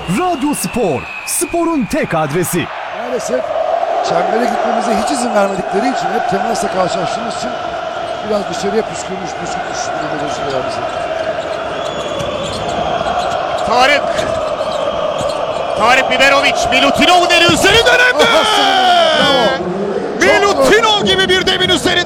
Radyo Spor, sporun tek adresi. Maalesef çembere gitmemize hiç izin vermedikleri için, hep temasla karşılaştığımız için biraz dışarıya püskürmüş durumda bizi. Tarık Biberovic, Milutinov'un eli üzeri dönemde. Bravo. Milutinov gibi bir demin üzeri